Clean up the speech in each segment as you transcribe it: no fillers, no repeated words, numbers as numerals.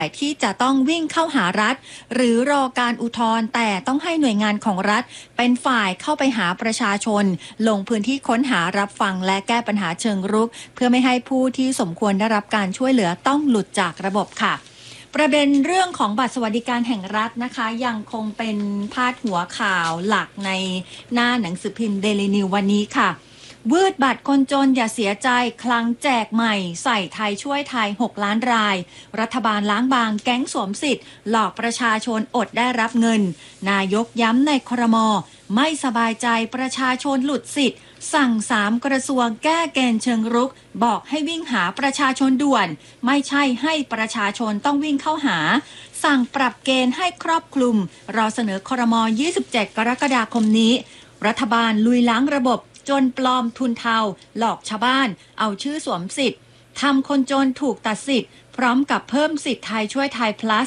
ที่จะต้องวิ่งเข้าหารัฐหรือรอการอุทธรณ์แต่ต้องให้หน่วยงานของรัฐเป็นฝ่ายเข้าไปหาประชาชนลงพื้นที่ค้นหารับฟังและแก้ปัญหาเชิงรุกเพื่อไม่ให้ผู้ที่สมควรได้รับการช่วยเหลือต้องหลุดจากระบบค่ะประเด็นเรื่องของบัตรสวัสดิการแห่งรัฐนะคะยังคงเป็นพาดหัวข่าวหลักในหน้าหนังสือพิมพ์เดลินิววันนี้ค่ะวืดบัตรคนจนอย่าเสียใจคลังแจกใหม่ใส่ไทยช่วยไทย6 ล้านรายรัฐบาลล้างบางแก๊งสวมสิทธิ์หลอกประชาชนอดได้รับเงินนายกย้ำในครม.ไม่สบายใจประชาชนหลุดสิทธิ์สั่ง3 กระทรวงแก้เกณฑ์เชิงรุกบอกให้วิ่งหาประชาชนด่วนไม่ใช่ให้ประชาชนต้องวิ่งเข้าหาสั่งปรับเกณฑ์ให้ครอบคลุมรอเสนอครม. 27 กรกฎาคมนี้รัฐบาลลุยล้างระบบจนปลอมทุนเทาหลอกชาวบ้านเอาชื่อสวมสิทธิ์ทำคนจนถูกตัดสิทธิ์พร้อมกับเพิ่มสิทธิ์ไทยช่วยไทย plus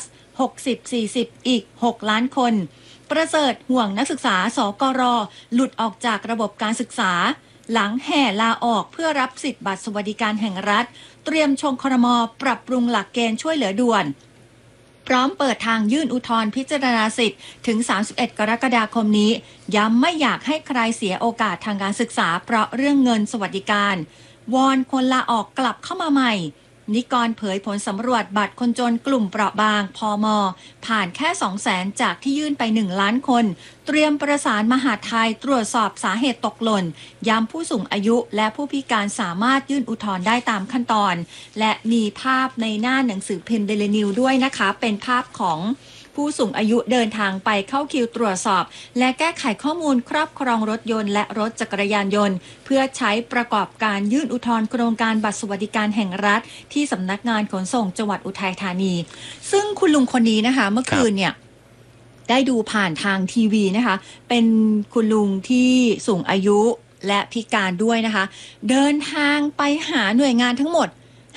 60-40 อีก 6 ล้านคนประเสริฐห่วงนักศึกษาสกร.หลุดออกจากระบบการศึกษาหลังแห่ลาออกเพื่อรับสิทธิ์บัตรสวัสดิการแห่งรัฐเตรียมชงครม.ปรับปรุงหลักเกณฑ์ช่วยเหลือด่วนพร้อมเปิดทางยื่นอุทธรณ์พิจารณาสิทธิ์ถึง31 กรกฎาคมนี้ย้ำไม่อยากให้ใครเสียโอกาสทางการศึกษาเพราะเรื่องเงินสวัสดิการวอนคนลาออกกลับเข้ามาใหม่นิกรเผยผลสำรวจบัตรคนจนกลุ่มเปราะบางพม.ผ่านแค่ 200,000 จากที่ยื่นไป1 ล้านคนเตรียมประสานมหาดไทยตรวจสอบสาเหตุตกหล่นย้ำผู้สูงอายุและผู้พิการสามารถยื่นอุทธรณ์ได้ตามขั้นตอนและมีภาพในหน้าหนังสือพิมพ์เดลินิวด้วยนะคะเป็นภาพของผู้สูงอายุเดินทางไปเข้าคิวตรวจสอบและแก้ไขข้อมูลครอบครองรถยนต์และรถจักรยานยนต์เพื่อใช้ประกอบการยื่นอุทธรณ์โครงการบัตรสวัสดิการแห่งรัฐที่สำนักงานขนส่งจังหวัดอุทัยธานีซึ่งคุณลุงคนนี้นะคะเมื่อคืนเนี่ยได้ดูผ่านทางทีวีนะคะเป็นคุณลุงที่สูงอายุและพิการด้วยนะคะเดินทางไปหาหน่วยงานทั้งหมด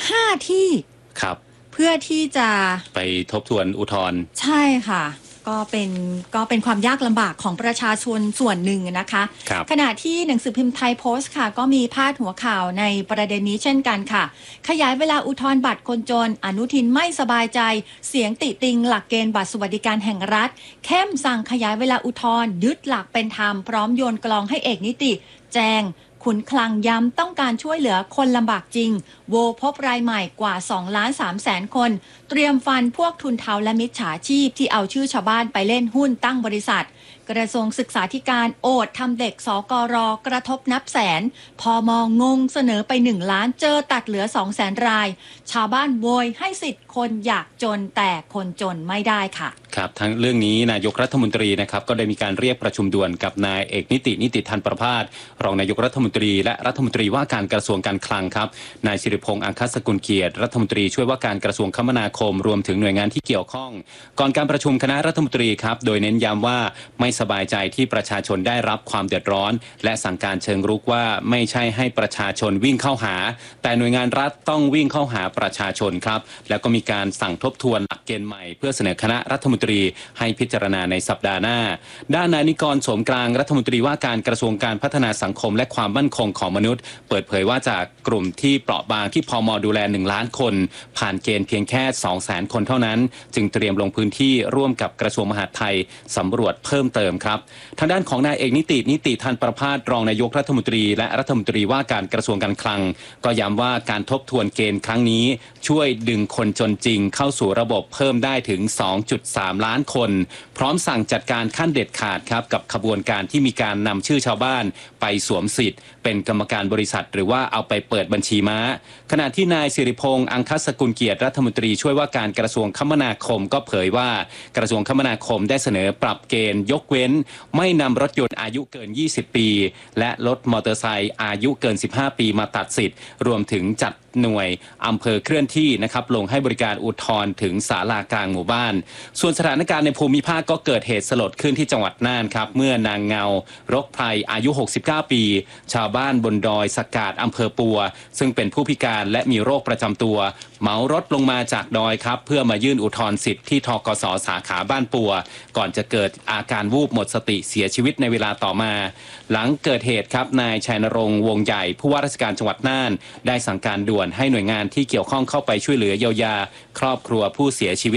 5 ที่ครับเพื่อที่จะไปทบทวนอุทธรณ์ใช่ค่ะก็เป็นความยากลำบากของประชาชนส่วนหนึ่งนะคะขณะที่หนังสือพิมพ์ไทยโพสต์ค่ะก็มีพาดหัวข่าวในประเด็นนี้เช่นกันค่ะขยายเวลาอุทธรณ์บัตรคนจนอนุทินไม่สบายใจเสียงติติงหลักเกณฑ์บัตรสวัสดิการแห่งรัฐเข้มสั่งขยายเวลาอุทธรณ์ยึดหลักเป็นธรรมพร้อมโยนกลองให้เอกนิติแจงขุนคลังย้ำต้องการช่วยเหลือคนลำบากจริงโวพบรายใหม่กว่า 2,300,000 คนเตรียมฟันพวกทุนเทาและมิจฉาชีพที่เอาชื่อชาวบ้านไปเล่นหุ้นตั้งบริษัทกระทรวงศึกษาธิการโอดทำเด็กสกร.กระทบนับแสนพม.งงเสนอไป1 ล้านเจอตัดเหลือ 200,000 รายชาวบ้านโวยให้สิทธิ์คนอยากจนแต่คนจนไม่ได้ค่ะครับทั้งเรื่องนี้นายกรัฐมนตรีนะครับก็ได้มีการเรียกประชุมด่วนกับนายเอกนิติธันประภาสรองนายกรัฐมนตรีและรัฐมนตรีว่าการกระทรวงการคลังครับนายศิริพงษ์อังคสกุลเกียรติรัฐมนตรีช่วยว่าการกระทรวงคมนาคมรวมถึงหน่วยงานที่เกี่ยวข้องก่อนการประชุมคณะรัฐมนตรีครับโดยเน้นย้ำว่าไม่สบายใจที่ประชาชนได้รับความเดือดร้อนและสั่งการเชิงรุกว่าไม่ใช่ให้ประชาชนวิ่งเข้าหาแต่หน่วยงานรัฐต้องวิ่งเข้าหาประชาชนครับแล้วก็มีการสั่งทบทวนหลักเกณฑ์ใหม่เพื่อเสนอคณะรัฐมนตรีให้พิจารณาในสัปดาห์หน้าด้านนายนิกร โสมกลางรัฐมนตรีว่าการกระทรวงการพัฒนาสังคมและความมั่นคงของมนุษย์เปิดเผยว่าจากกลุ่มที่เปราะบางที่พม.ดูแล1 ล้านคนผ่านเกณฑ์เพียงแค่ 200,000 คนเท่านั้นจึงเตรียมลงพื้นที่ร่วมกับกระทรวงมหาดไทยสำรวจเพิ่มเติมครับทางด้านของนายเอกนิติธันประภาสรองนายกรัฐมนตรีและรัฐมนตรีว่าการกระทรวงการคลังก็ย้ำว่าการทบทวนเกณฑ์ครั้งนี้ช่วยดึงคนจนจริงเข้าสู่ระบบเพิ่มได้ถึง 2.3 ล้านคนพร้อมสั่งจัดการขั้นเด็ดขาดครับกับขบวนการที่มีการนำชื่อชาวบ้านไปสวมสิทธิ์เป็นกรรมการบริษัทหรือว่าเอาไปเปิดบัญชีม้าขณะที่นายศิริพงษ์อังคสกุลเกียรติรัฐมนตรีช่วยว่าการกระทรวงคมนาคมก็เผยว่ากระทรวงคมนาคมได้เสนอปรับเกณฑ์ยกเว้นไม่นำรถยนต์อายุเกิน20 ปีและรถมอเตอร์ไซค์อายุเกิน15 ปีมาตัดสิทธิ์รวมถึงจัดหน่วยอำเภอเคลื่อนที่นะครับลงให้บริการอุทธรณ์ถึงศาลากลางหมู่บ้านส่วนสถานการณ์ในภูมิภาคก็เกิดเหตุสลดขึ้นที่จังหวัดน่านครับเมื่อนางเงารกไพรอายุ69 ปีชาวบ้านบนดอยสกาดอำเภอปัวซึ่งเป็นผู้พิการและมีโรคประจำตัวเหมารถลงมาจากดอยครับเพื่อมายื่นอุทธรณ์สิทธิ์ที่ธกส.สาขาบ้านปัวก่อนจะเกิดอาการวูบหมดสติเสียชีวิตในเวลาต่อมาหลังเกิดเหตุครับนายชัยนรงค์วงใหญ่ผู้ว่าราชการจังหวัดน่านได้สั่งการด่วนด่วนให้หน่วยงานที่เกี่ยวข้องเข้าไปช่วยเหลือเยียวยาครอบครัวผู้เสียชีวิต